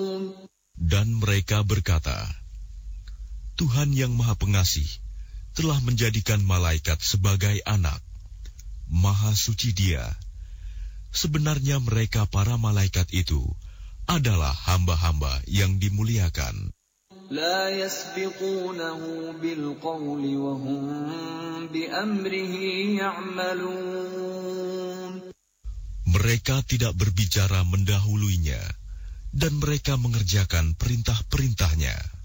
Dan mereka berkata, Tuhan yang Maha Pengasih telah menjadikan malaikat sebagai anak. Maha suci Dia. Sebenarnya mereka para malaikat itu adalah hamba-hamba yang dimuliakan. لا يسبقونه بالقول وهم بأمره يعملون. Mereka tidak berbicara mendahuluinya, dan mereka mengerjakan perintah-perintahnya.